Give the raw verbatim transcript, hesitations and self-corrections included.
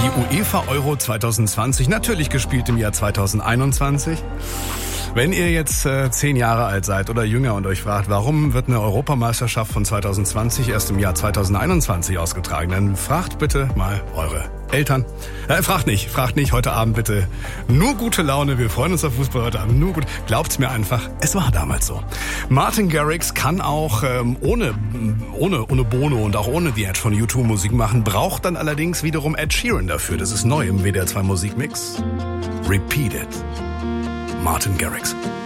Die UEFA Euro zwanzig zwanzig, natürlich gespielt im Jahr zwanzig einundzwanzig. Wenn ihr jetzt äh, zehn Jahre alt seid oder jünger und euch fragt, warum wird eine Europameisterschaft von zwanzig zwanzig erst im Jahr zwanzig einundzwanzig ausgetragen, dann fragt bitte mal eure Eltern. Äh, fragt nicht, fragt nicht, heute Abend bitte nur gute Laune, wir freuen uns auf Fußball heute Abend, nur gut. Glaubt's mir einfach, es war damals so. Martin Garrix kann auch ähm, ohne, ohne, ohne Bono und auch ohne The Edge von U zwei Musik machen, braucht dann allerdings wiederum Ed Sheeran dafür. Das ist neu im W D R zwei Musikmix. Repeat It. Martin Garrix.